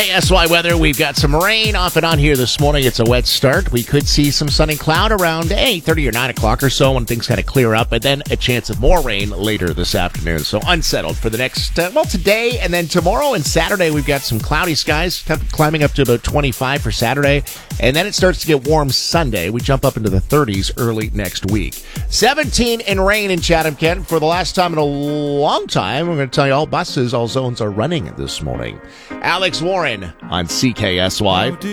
CKSY weather, we've got some rain off and on here this morning. It's a wet start. We could see some sun and cloud around 8:30 or 9 o'clock or so when things kind of clear up, and then a chance of more rain later this afternoon. So unsettled for the next, today and then tomorrow and Saturday. We've got some cloudy skies climbing up to about 25 for Saturday, and then it starts to get warm Sunday. We jump up into the 30s early next week. 17 in rain in Chatham-Kent for the last time in a long time. We're going to tell you all buses, all zones are running this morning. Alex Warren on CKSY.